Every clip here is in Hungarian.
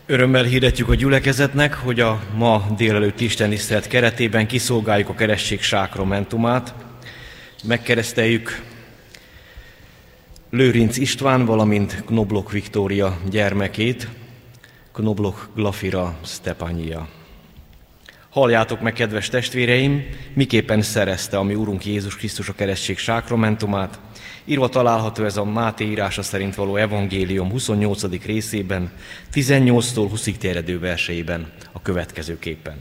Örömmel hirdetjük a gyülekezetnek, hogy a ma délelőtt istentisztelet keretében kiszolgáljuk a keresztség sákramentumát. Megkereszteljük Lőrinc István, valamint Knoblok Viktória gyermekét, Knoblok Glafira Stepania. Halljátok meg, kedves testvéreim, miképpen szerezte a mi Úrunk Jézus Krisztus a keresztség sákramentumát. Írva található ez a Máté írása szerint való evangélium 28. részében, 18-tól 20-ig terjedő verseiben a következőképpen.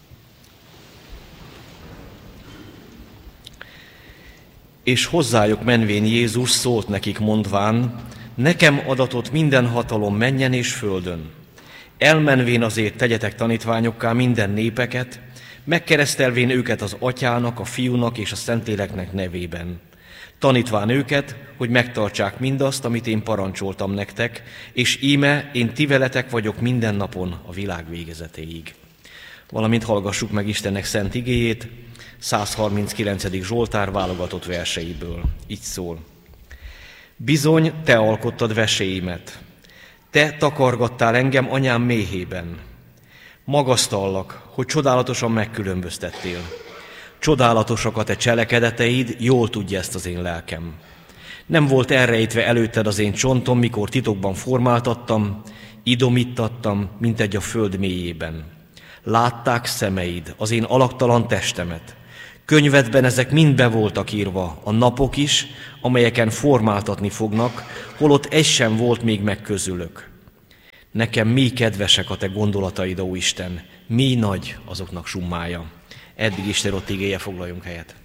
És hozzájuk menvén Jézus szólt nekik mondván, nekem adatott minden hatalom mennyen és földön. Elmenvén azért tegyetek tanítványokká minden népeket, megkeresztelvén őket az Atyának, a Fiúnak és a Szentléleknek nevében. Tanítván őket, hogy megtartsák mindazt, amit én parancsoltam nektek, és íme én ti veletek vagyok minden napon a világ végezetéig. Valamint hallgassuk meg Istennek szent igéjét, 139. Zsoltár válogatott verseiből. Így szól. Bizony, te alkottad veséimet, te takargattál engem anyám méhében. Magasztallak, hogy csodálatosan megkülönböztettél. Csodálatosak a te cselekedeteid, jól tudja ezt az én lelkem. Nem volt elrejtve előtted az én csontom, mikor titokban formáltattam, idomíttattam, mint egy a föld mélyében. Látták szemeid az én alaktalan testemet. Könyvedben ezek mind be voltak írva, a napok is, amelyeken formáltatni fognak, holott egy sem volt még meg közülök. Nekem mi kedvesek a te gondolataid, ó Isten, mi nagy azoknak summája. Eddig Isten ott igéje, foglaljunk helyet.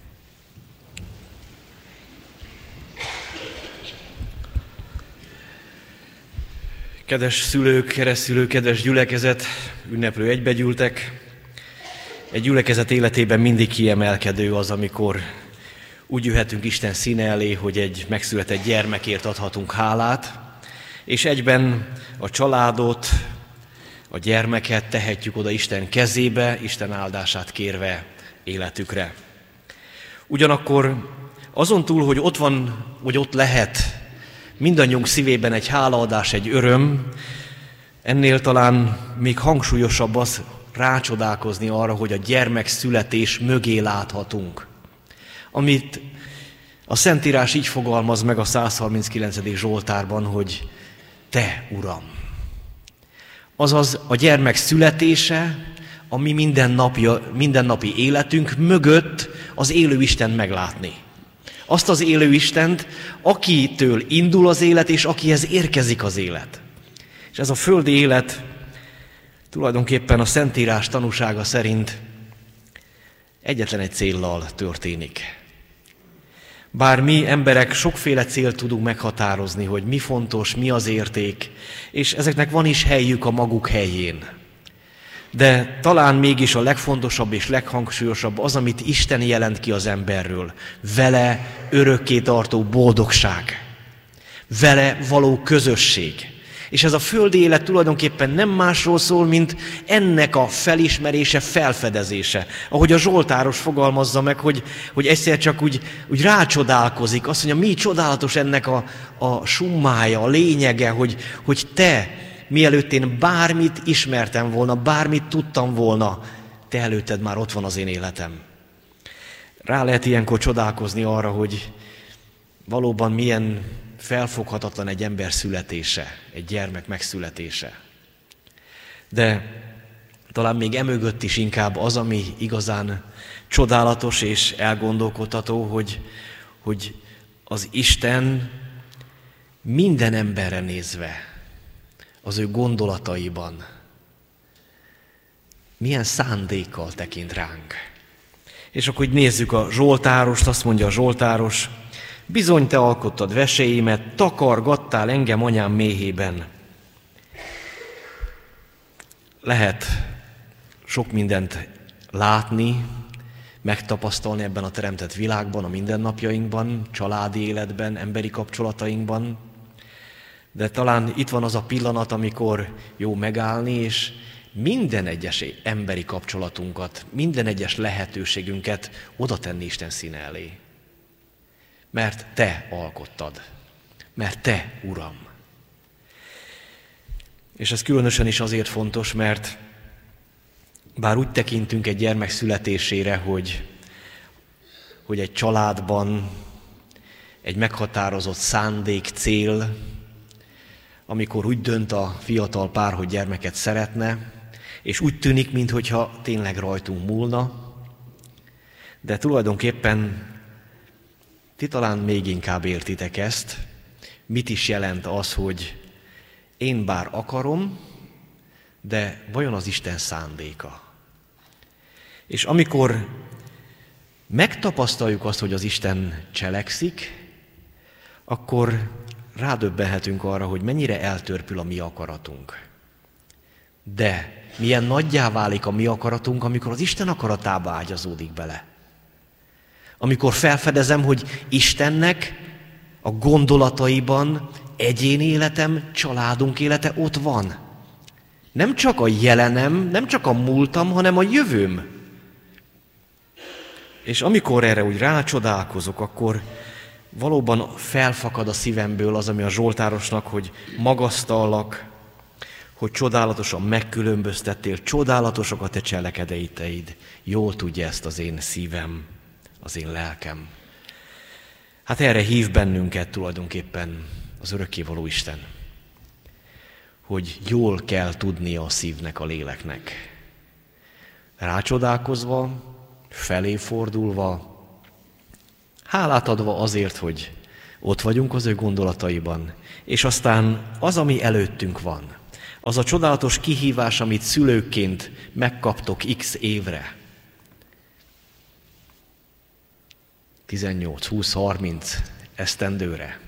Kedves szülők, keresztszülők, kedves gyülekezet, ünneplő egybegyűltek. Egy gyülekezet életében mindig kiemelkedő az, amikor úgy jöhetünk Isten színe elé, hogy egy megszületett gyermekért adhatunk hálát, és egyben a családot, a gyermeket tehetjük oda Isten kezébe, Isten áldását kérve életükre. Ugyanakkor azon túl, hogy ott van, vagy ott lehet mindannyiunk szívében egy hálaadás, egy öröm, ennél talán még hangsúlyosabb az rácsodálkozni arra, hogy a gyermek születés mögé láthatunk. Amit a Szentírás így fogalmaz meg a 139. Zsoltárban, hogy te, Uram. Azaz a gyermek születése, a mi mindennapi életünk mögött az élő Istent meglátni. Azt az élő Istent, akitől indul az élet, és akihez érkezik az élet. És ez a földi élet tulajdonképpen a Szentírás tanúsága szerint egyetlen egy céllal történik. Bár mi emberek sokféle célt tudunk meghatározni, hogy mi fontos, mi az érték, és ezeknek van is helyük a maguk helyén. De talán mégis a legfontosabb és leghangsúlyosabb az, amit Isten jelent ki az emberről. Vele örökké tartó boldogság. Vele való közösség. És ez a földi élet tulajdonképpen nem másról szól, mint ennek a felismerése, felfedezése. Ahogy a zsoltáros fogalmazza meg, hogy egyszer csak úgy rácsodálkozik, azt mondja, mi csodálatos ennek a summája, a lényege, hogy te, mielőtt én bármit ismertem volna, bármit tudtam volna, te előtted már ott van az én életem. Rá lehet ilyenkor csodálkozni arra, hogy valóban milyen felfoghatatlan egy ember születése, egy gyermek megszületése. De talán még emögött is inkább az, ami igazán csodálatos és elgondolkodtató, hogy az Isten minden emberre nézve, az ő gondolataiban milyen szándékkal tekint ránk. És akkor nézzük a zsoltárost, azt mondja a zsoltáros, bizony te alkottad veséimet, takargattál engem anyám méhében. Lehet sok mindent látni, megtapasztalni ebben a teremtett világban, a mindennapjainkban, családi életben, emberi kapcsolatainkban, de talán itt van az a pillanat, amikor jó megállni, és minden egyes emberi kapcsolatunkat, minden egyes lehetőségünket oda tenni Isten színe elé. Mert te alkottad. Mert te, Uram. És ez különösen is azért fontos, mert bár úgy tekintünk egy gyermek születésére, hogy egy családban egy meghatározott szándék, cél, amikor úgy dönt a fiatal pár, hogy gyermeket szeretne, és úgy tűnik, mintha tényleg rajtunk múlna, de tulajdonképpen ti talán még inkább értitek ezt, mit is jelent az, hogy én bár akarom, de vajon az Isten szándéka? És amikor megtapasztaljuk azt, hogy az Isten cselekszik, akkor rádöbbenhetünk arra, hogy mennyire eltörpül a mi akaratunk. De milyen nagyjá válik a mi akaratunk, amikor az Isten akaratába ágyazódik bele. Amikor felfedezem, hogy Istennek a gondolataiban egyéni életem, családunk élete ott van. Nem csak a jelenem, nem csak a múltam, hanem a jövőm. És amikor erre úgy rácsodálkozok, akkor valóban felfakad a szívemből az, ami a Zsoltárosnak, hogy magasztallak, hogy csodálatosan megkülönböztettél, csodálatosak a te cselekedeteid. Jól tudja ezt az én szívem, az én lelkem. Hát erre hív bennünket tulajdonképpen az örökkévaló Isten, hogy jól kell tudnia a szívnek, a léleknek. Rácsodálkozva, felé fordulva, hálát adva azért, hogy ott vagyunk az ő gondolataiban, és aztán az, ami előttünk van, az a csodálatos kihívás, amit szülőként megkaptok x évre, 18, 20, 30 esztendőre,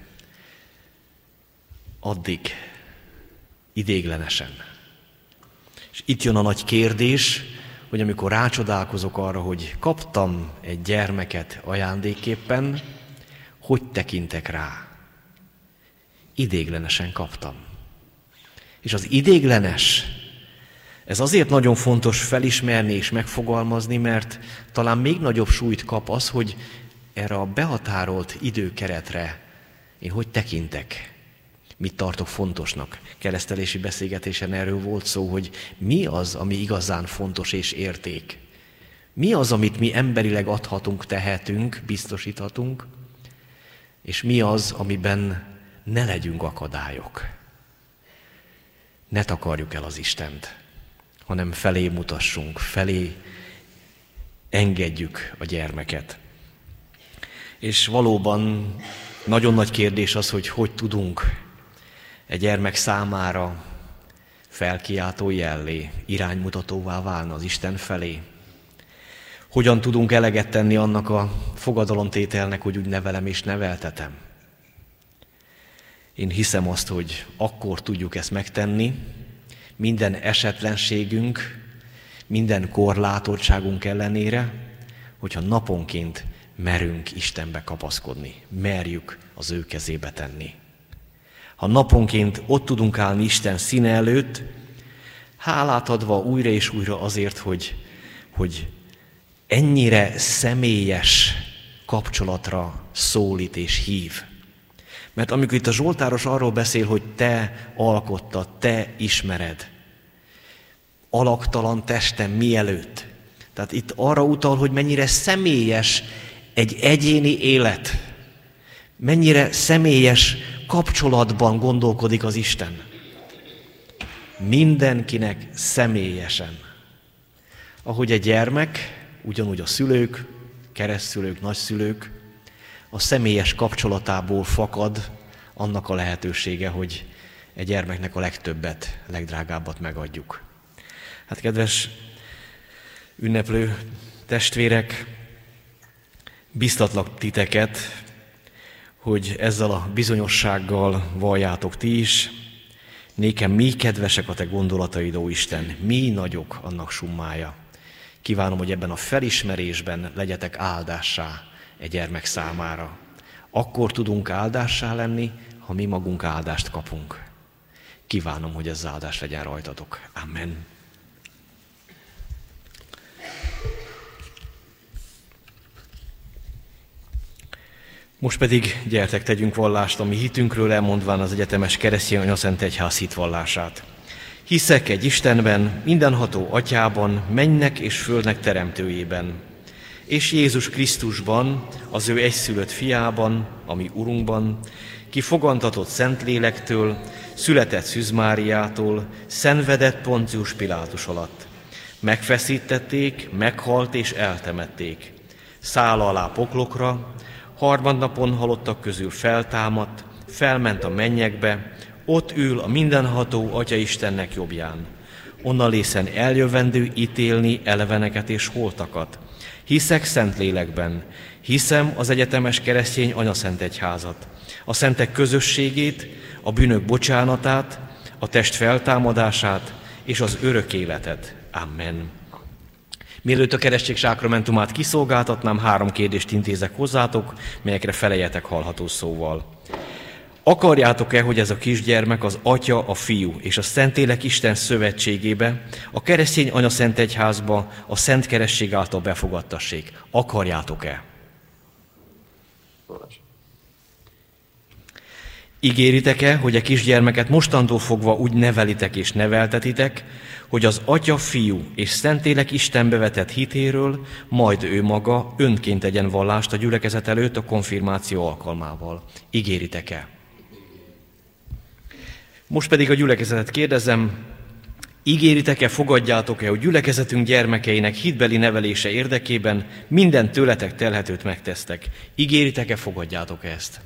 addig idéglenesen. És itt jön a nagy kérdés, hogy amikor rácsodálkozok arra, hogy kaptam egy gyermeket ajándékképpen, hogy tekintek rá? Idéglenesen kaptam. És az idéglenes, ez azért nagyon fontos felismerni és megfogalmazni, mert talán még nagyobb súlyt kap az, hogy erre a behatárolt időkeretre én hogy tekintek, mit tartok fontosnak. Keresztelési beszélgetésen erről volt szó, hogy mi az, ami igazán fontos és érték. Mi az, amit mi emberileg adhatunk, tehetünk, biztosíthatunk, és mi az, amiben ne legyünk akadályok. Ne takarjuk el az Istent, hanem felé mutassunk, felé engedjük a gyermeket. És valóban nagyon nagy kérdés az, hogy tudunk egy gyermek számára felkiáltó jellé, iránymutatóvá válni az Isten felé. Hogyan tudunk eleget tenni annak a fogadalomtételnek, hogy úgy nevelem és neveltetem? Én hiszem azt, hogy akkor tudjuk ezt megtenni, minden esetlenségünk, minden korlátottságunk ellenére, hogyha naponként merünk Istenbe kapaszkodni, merjük az ő kezébe tenni. Ha naponként ott tudunk állni Isten színe előtt, hálát adva újra és újra azért, hogy ennyire személyes kapcsolatra szólít és hív. Mert amikor itt a Zsoltáros arról beszél, hogy te alkottad, te ismered, alaktalan testem mielőtt. Tehát itt arra utal, hogy mennyire személyes egy egyéni élet, mennyire személyes kapcsolatban gondolkodik az Isten. Mindenkinek személyesen. Ahogy egy gyermek, ugyanúgy a szülők, keresztszülők, nagyszülők, a személyes kapcsolatából fakad annak a lehetősége, hogy egy gyermeknek a legtöbbet, legdrágábbat megadjuk. Hát kedves ünneplő testvérek, biztatlak titeket, hogy ezzel a bizonyossággal valljátok ti is, nékem mi kedvesek a te gondolataid, ó Isten, mi nagyok annak summája. Kívánom, hogy ebben a felismerésben legyetek áldássá egy gyermek számára. Akkor tudunk áldássá lenni, ha mi magunk áldást kapunk. Kívánom, hogy ez áldás legyen rajtatok. Amen. Most pedig gyertek, tegyünk vallást a mi hitünkről, elmondván az egyetemes keresztény anyaszent egyház hitvallását. Hiszek egy Istenben, mindenható Atyában, mennynek és földnek teremtőjében, és Jézus Krisztusban, az ő egyszülött fiában, ami Urunkban, ki fogantatott Szentlélektől, született Szűz Máriától, szenvedett Poncius Pilátus alatt. Megfeszítették, meghalt és eltemették. Száll alá poklokra, harmadnapon halottak közül feltámadt, felment a mennyekbe, ott ül a mindenható Atya Istennek jobbján. Onnan lészen eljövendő ítélni eleveneket és holtakat. Hiszek Szentlélekben, hiszem az egyetemes keresztény anyaszentegyházat, a szentek közösségét, a bűnök bocsánatát, a test feltámadását és az örök életet. Amen. Mielőtt a keresztség sákramentumát kiszolgáltatnám, 3 kérdést intézek hozzátok, melyekre feleljetek hallható szóval. Akarjátok-e, hogy ez a kisgyermek az Atya, a Fiú és a Szentlélek Isten szövetségébe, a keresztény anyaszentegyházba, a Szent Keresztség által befogadtassék? Akarjátok-e? Ígéritek-e, hogy a kisgyermeket mostantól fogva úgy nevelitek és neveltetitek, hogy az Atya, Fiú és Szentlélek Istenbe vetett hitéről majd ő maga önként tegyen vallást a gyülekezet előtt a konfirmáció alkalmával? Ígéritek-e? Most pedig a gyülekezetet kérdezem, ígéritek-e, fogadjátok-e, hogy gyülekezetünk gyermekeinek hitbeli nevelése érdekében minden tőletek telhetőt megtesztek? Ígéritek-e, fogadjátok-e ezt?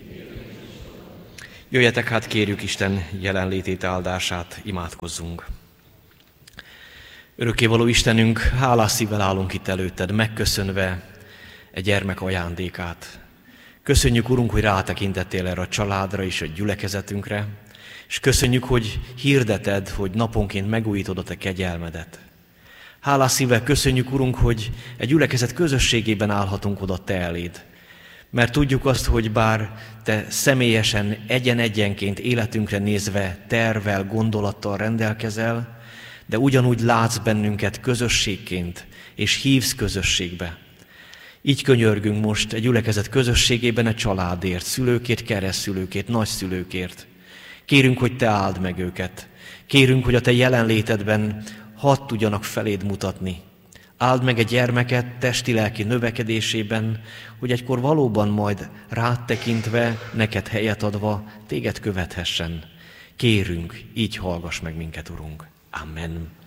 Jöjjetek hát, kérjük Isten jelenlétét, áldását, imádkozzunk. Örökkévaló Istenünk, hálás szívvel állunk itt előtted, megköszönve egy gyermek ajándékát. Köszönjük, Urunk, hogy rátekintettél erre a családra és a gyülekezetünkre, és köszönjük, hogy hirdeted, hogy naponként megújítod a te kegyelmedet. Hálás szívvel köszönjük, Urunk, hogy egy gyülekezet közösségében állhatunk oda te eléd. Mert tudjuk azt, hogy bár te személyesen, egyen-egyenként életünkre nézve tervvel, gondolattal rendelkezel, de ugyanúgy látsz bennünket közösségként, és hívsz közösségbe. Így könyörgünk most egy gyülekezet közösségében, egy családért, szülőkért, keresztszülőkért, nagyszülőkért. Kérünk, hogy te áld meg őket. Kérünk, hogy a te jelenlétedben hadd tudjanak feléd mutatni. Áld meg egy gyermeket testi-lelki növekedésében, hogy egykor valóban majd rád tekintve, neked helyet adva, téged követhessen. Kérünk, így hallgass meg minket, Urunk. Amen.